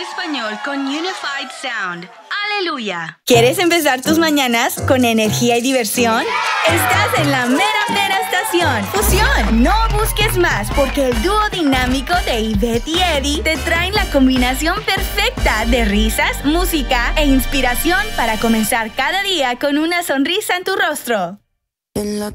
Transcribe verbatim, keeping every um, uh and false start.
español con Unified Sound. ¡Aleluya! ¿Quieres empezar tus mañanas con energía y diversión? Estás en la mera mera estación Fusión. No busques más, porque el dúo dinámico de Ivette y Eddie te traen la combinación perfecta de risas, música e inspiración para comenzar cada día con una sonrisa en tu rostro. En la